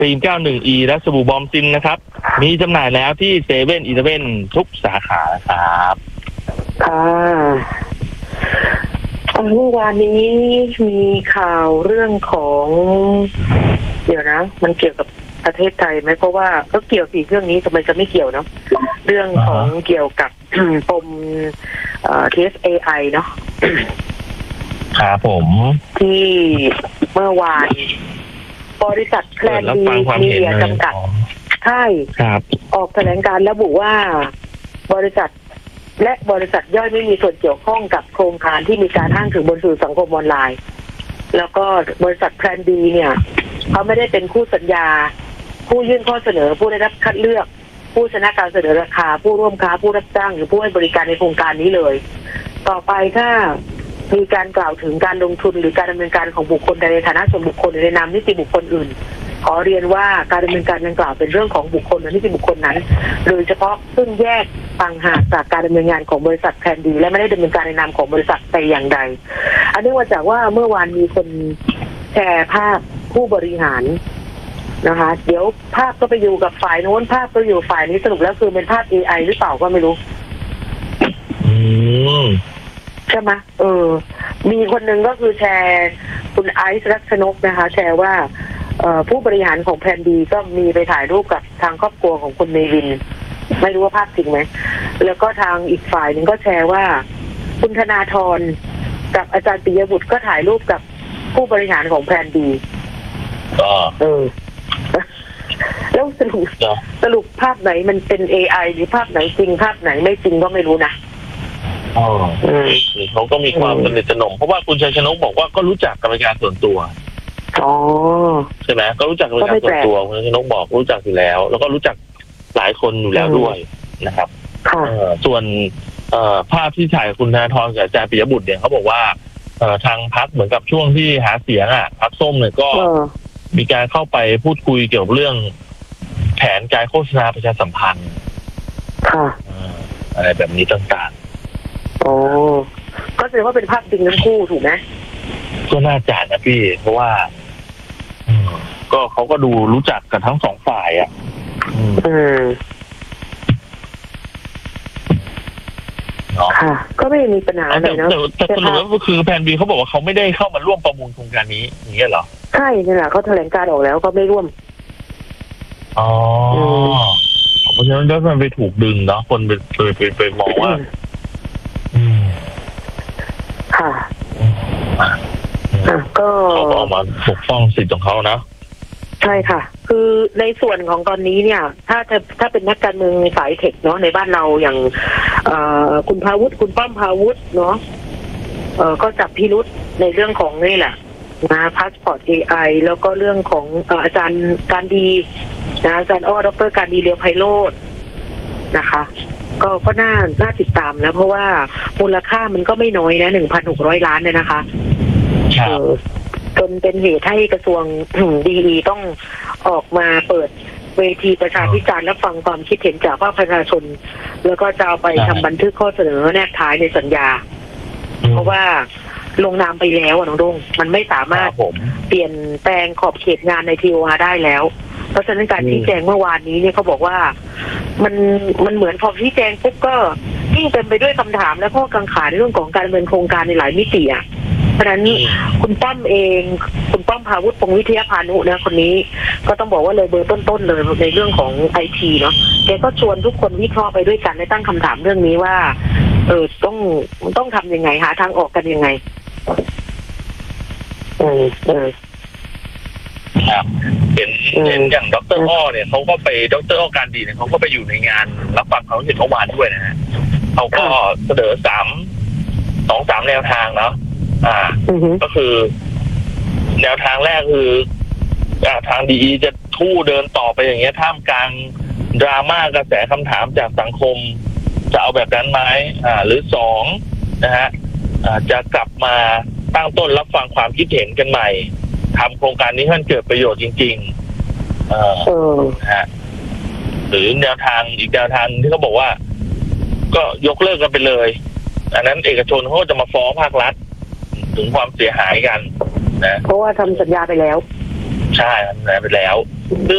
ฟิล์ม 91E และสบู่บอมซินนะครับมีจำหน่ายแล้วที่เซเว่นอีเลฟเว่นทุกสาขาครับค่ะเมื่อวานนี้มีข่าวเรื่องของเดี๋ยวนะมันเกี่ยวกับประเทศไทยไหมเพราะว่าก็เกี่ยวสิเรื่องนี้ทำไมจะไม่เกี่ยวเนาะเรื่องของเกี่ยวกับปมTSAI เนาะครับผมที่เมื่อวานบริษัทแพลนดีมีเดียจำกัดใช่ออกแถลงการระบุว่าบริษัทและบริษัทย่อยไม่มีส่วนเกี่ยวข้องกับโครงการที่มีการอ้างถึงบนสื่อสังคมออนไลน์แล้วก็บริษัทแพลนดีเนี่ยเขาไม่ได้เป็นคู่สัญญาผู้ยื่นข้อเสนอผู้ได้รับคัดเลือกผู้ชนะการเสนอราคาผู้ร่วมค้าผู้รับจ้างหรือผู้ให้บริการในโครงการนี้เลยต่อไปถ้ามีการกล่าวถึงการลงทุนหรือการดำเนินการของบุคคลใดในฐานะส่วนบุคคลหรือในนามนิติบุคคลอื่นขอเรียนว่าการดำเนินการดังกล่าวเป็นเรื่องของบุคคลและนิติบุคคลนั้นโดยเฉพาะซึ่งแยกต่างหากจากการดำเนินงานของบริษัทแพลนดีและไม่ได้ดำเนินการในนามของบริษัทแต่อย่างใดอันนี้มาจากว่าเมื่อวานมีคนแชร์ภาพผู้บริหารนะคะเดี๋ยวภาพก็ไปอยู่กับฝ่ายโน้นภาพก็อยู่ฝ่ายนี้สรุปแล้วคือเป็นภาพ AI หรือเปล่าก็ไม่รู้ใช่ไหมมีคนหนึ่งก็คือแชร์คุณไอซ์รัชนกนะคะแชร์ว่าผู้บริหารของแพลนดีก็มีไปถ่ายรูปกับทางครอบครัวของคุณเนวินไม่รู้ว่าภาพจริงไหมแล้วก็ทางอีกฝ่ายหนึ่งก็แชร์ว่าคุณธนาธรกับอาจารย์ปิยบุตรก็ถ่ายรูปกับผู้บริหารของแพลนดีแล้วสรุปภาพไหนมันเป็น AI หรือภาพไหนจริงภาพไหนไม่จริงก็ไม่รู้นะเขาก็มีความสนิทสนมเพราะว่าคุณชัยชนกบอกว่าก็รู้จักกรรมการส่วนตัวใช่ไหมก็รู้จักกรรมการส่วนตัวคุณชัยชนกบอกรู้จักอยู่แล้วแล้วก็รู้จักหลายคนอยู่แล้วด้วยนะครับส่วนภาพที่ถ่ายคุณธนาธรกับอาจารย์ปิยบุตรเนี่ยเขาบอกว่าทางพรรคเหมือนกับช่วงที่หาเสียงพรรคส้มเนี่ยก็มีการเข้าไปพูดคุยเกี่ยวกับเรื่องแผนการโฆษณาประชาสัมพันธ์อะไรแบบนี้ต่างๆก็แสดงว่าเป็นภาพจริงทั้งคู่ถูกไหมก็น่าจะนะพี่เพราะว่าก็เขาก็ดูรู้จักกันทั้งสองฝ่ายค่ะก็ไม่มีปัญหาอะไรเนาะแต่สรุปก็คือแพนบีเขาบอกว่าเขาไม่ได้เข้ามาร่วมประมูลโครงการนี้อย่างเงี้ยเหรอใช่นี่แหละเขาแถลงการออกแล้วก็ไม่ร่วมเพราะฉะนั้นมันไปถูกดึงเนาะคนไปมองว่าค่ะก็เขาออกมาปกป้องสิทธิ์ของเขานะใช่ค่ะคือในส่วนของตอนนี้เนี่ยถ้าเป็นนักการเมืองสายเทคเนาะในบ้านเราอย่างคุณพาวุฒิคุณป้อมพาวุฒิเนาะก็จับพิรุธในเรื่องของนี่แหละนะพาสปอร์ต AI แล้วก็เรื่องของอาจารย์การดีนะอาจารย์ดร.การดีเรียวไพโรจน์นะคะก็น่าติดตามนะเพราะว่ามูลค่ามันก็ไม่น้อยนะ 1,600 ล้านเนี่ยนะคะจนเป็นเหตุให้กระทรวงดีต้องออกมาเปิดเวทีประชาพิจารณ์และฟังความคิดเห็นจากภาคประชาชนแล้วก็จะเอาไปทำบันทึกข้อเสนอแนบท้ายในสัญญาเพราะว่าลงนามไปแล้วน้องดงมันไม่สามารถเปลี่ยนแปลงขอบเขตงานใน TOR ได้แล้วเพราะฉะนั้นการชี้แจงเมื่อวานนี้เนี่ยเขาบอกว่ามันเหมือนพอชี้แจงปุ๊บก็ยิ่งเต็มไปด้วยคำถามและข้อกังขาในเรื่องของการดำเนินโครงการในหลายมิติเพราะฉะนั้นคุณป้อมเองคุณป้อมพาวุฒิ พงษ์วิทยาพานุนะคนนี้ก็ต้องบอกว่าเลยเบอร์ต้นๆเลยในเรื่องของ IT เนาะแกก็ชวนทุกคนวิเคราะห์ไปด้วยกันในตั้งคำถามเรื่องนี้ว่าต้องทำยังไงหาทางออกกันยังไงครับเห็นอย่างดร.อ้อเนี่ยเขาก็ไปดร.อ้อการดีเนี่ยเขาก็ไปอยู่ในงานรับฟังความเห็นเมื่อวานด้วยนะฮะเขาก็เสนอ2-3แนวทางเนาะก็คือแนวทางแรกคือทางดีจะทู่เดินต่อไปอย่างเงี้ยท่ามกลางดราม่ากระแสคำถามจากสังคมจะเอาแบบนั้นไหมหรือ2นะฮะจะกลับมาตั้งต้นรับฟังความคิดเห็นกันใหม่ทำโครงการนี้ให้มันเกิดประโยชน์จริงๆฮะหรือแนวทางอีกแนวทางที่เขาบอกว่าก็ยกเลิกกันไปเลยอันนั้นเอกชนเขาจะมาฟ้องภาครัฐถึงความเสียหายกันนะเพราะว่าทำสัญญาไปแล้วใช่ทำสัญญาไปแล้ว